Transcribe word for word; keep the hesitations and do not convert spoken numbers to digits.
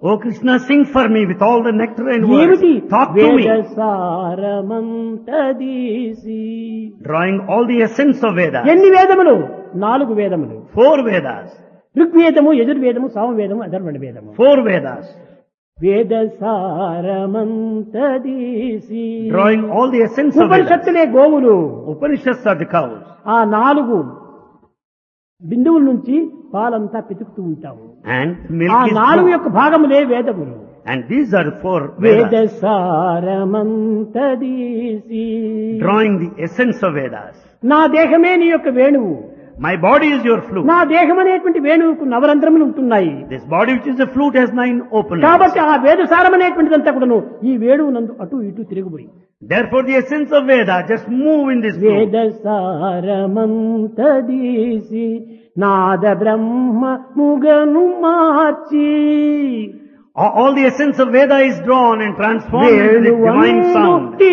Oh Krishna, sing for me with all the nectar and ఏమిటి words. Talk to me. వేదసారమంతదీసి. Drawing all the essence of Vedas. ఎన్ని వేదములు? నాలుగు వేదములు. Four Vedas. ఋగ్వేదము, యజుర్వేదము, సామవేదము, Atharvana వేదము. Four Vedas. వేదసారమంతదీసి. Drawing all the essence of Vedas. ఉపనిషత్తులే గోవులు. Upanishads are the cows. ఆ నాలుగు బిందువుల నుంచి పాలంతా పితుకుతూ ఉంటాము. And milk ఆ is నాలుగు drawn. యొక్క భాగములే వేదములు. And these are four Vedas. వేదసారమంతదీసి. Drawing the essence of Vedas. నా దేహమే నీ యొక్క వేణువు. My body is your flute. నా దేహం అనేటువంటి వేణువుకు నవరంధ్రములు ఉంటున్నాయి. This body which is a flute has nine openings. కాబట్టి ఆ వేదసారం అనేటువంటిదంతా కూడాను ఈ వేణువు నందు అటు ఇటు తిరుగుబోయి. Therefore the essence of Veda just move in this flute. వేదసారమంతదీసి Nada Brahma ముగను March. All the essence of Veda is drawn and transformed into the divine sound.